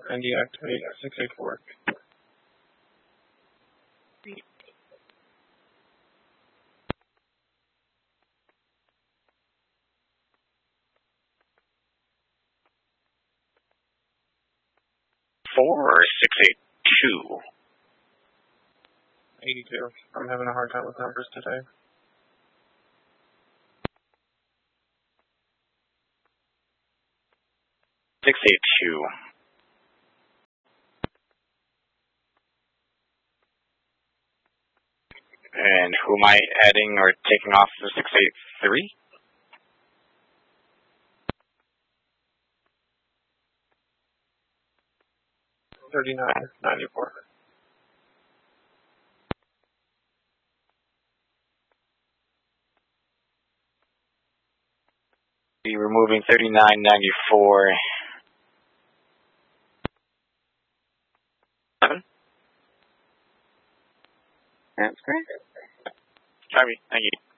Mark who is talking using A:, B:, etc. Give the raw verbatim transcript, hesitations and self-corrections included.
A: and deactivate six eight four.
B: Four or six eight two?
A: eighty-two. I'm having a hard time with numbers today.
B: Six eight two. And who am I adding or taking off the six eight three?
A: thirty-nine ninety-four.
B: Be removing thirty-nine ninety-four. Seven?
C: That's great.
B: Copy. Thank you.